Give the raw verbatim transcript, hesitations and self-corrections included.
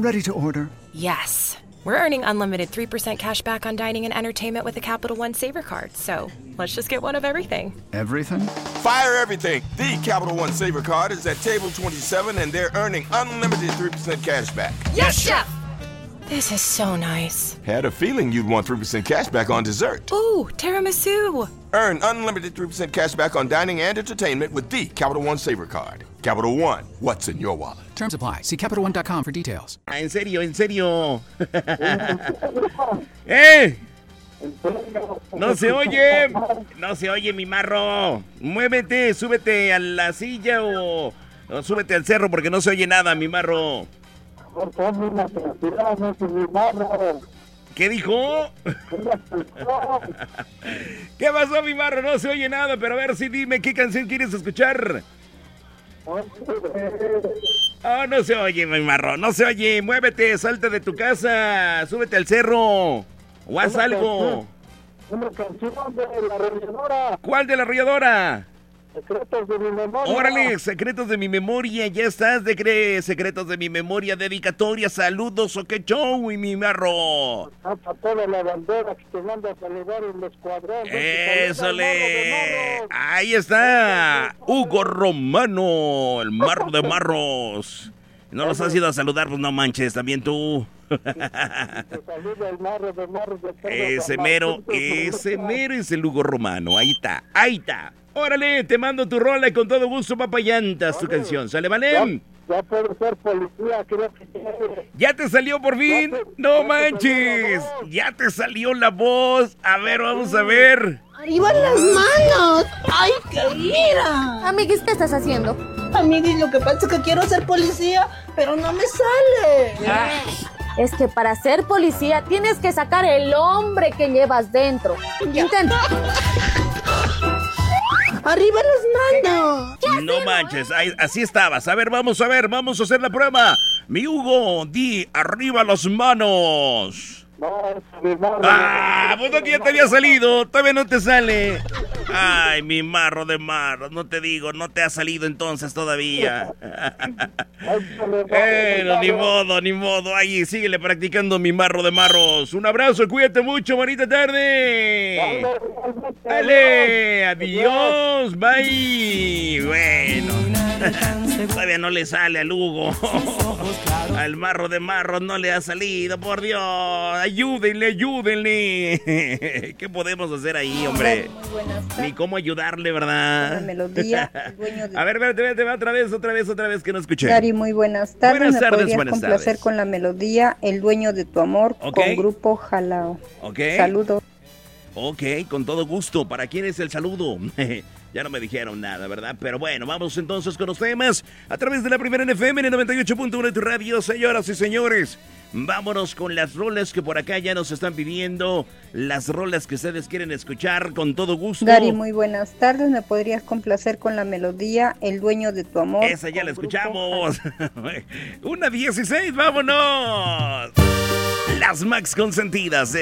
Ready to order. Yes. We're earning unlimited three percent cash back on dining and entertainment with the Capital One Saver Card. So let's just get one of everything. Everything? Fire everything. The Capital One Saver Card is at table twenty-seven, and they're earning unlimited three percent cash back. Yes, Chef! This is so nice. Had a feeling you'd want three percent cash back on dessert. Ooh, tiramisu. Earn unlimited three percent cash back on dining and entertainment with the Capital One Saver Card. Capital One, what's in your wallet? Terms apply. See Capital One dot com for details. Ah, en serio, en serio. ¡Eh! No se oye, no se oye, mi marro. Muévete, súbete a la silla o, o súbete al cerro porque no se oye nada, mi marro. ¿Qué dijo? ¿Qué pasó, mi marro? No se oye nada, pero a ver si dime qué canción quieres escuchar. Oh, no se oye, mi marro, no se oye. Muévete, salte de tu casa, súbete al cerro o haz algo. Una canción de La Arrolladora. ¿Cuál de La Arrolladora? Secretos de mi memoria. Órale, Secretos de mi memoria, ya estás de creer. Secretos de mi memoria, dedicatoria, saludos o qué show, y mi marro. Hasta toda la bandera que te manda a saludar en los cuadrantes. ¡Ésole! Ahí está, Hugo Romano, el marro de marros. No los has ido a saludar, pues no manches, también tú. Ese mero, ese mero es el Hugo Romano, ahí está, ahí está. Órale, te mando tu rola y con todo gusto, papayantas, tu canción. ¿Sale, vale? Ya, ya puedo ser policía, creo que ya. ¿Ya te salió por fin? No manches, ya te salió la voz. A ver, vamos a ver. ¡Arriba las manos! ¡Ay, qué ira! Amiguis, ¿qué estás haciendo? Amiguis, lo que pasa es que quiero ser policía, pero no me sale. Ay, es que para ser policía tienes que sacar el hombre que llevas dentro. Intenta. ¡Arriba las manos! No manches, ahí, así estabas. A ver, vamos a ver, vamos a hacer la prueba. Mi Hugo, di arriba las manos. Ah, pues no, que ya te había salido, todavía no te sale. Ay, mi marro de marro, no te digo, no te ha salido entonces todavía. Eh, no, ni modo, ni modo. Ahí, síguele practicando, mi marro de marros. Un abrazo, cuídate mucho, bonita tarde. Dale, adiós, bye. Bueno, todavía no le sale al Hugo. Al marro de marros no le ha salido, por Dios. Ayúdenle, ayúdenle. ¿Qué podemos hacer ahí, hombre? Ni cómo ayudarle, ¿verdad? La melodía, el dueño de... A ver, vete, vete, otra vez, otra vez, otra vez que no escuché. Dari, muy buenas tardes. Buenas ¿Me tardes, podrías buenas complacer tardes. con la melodía El Dueño de Tu Amor, Okay. con Grupo Jalao? Ok. Saludos. Ok, con todo gusto. ¿Para quién es el saludo? Ya no me dijeron nada, ¿verdad? Pero bueno, vamos entonces con los temas a través de la primera N F M en el noventa y ocho punto uno de tu radio, señoras y señores. Vámonos con las rolas que por acá ya nos están pidiendo, las rolas que ustedes quieren escuchar con todo gusto. Dari, muy buenas tardes. ¿Me podrías complacer con la melodía El Dueño de Tu Amor? Esa ya con la Grupo escuchamos. Una dieciséis, vámonos. Las Max consentidas.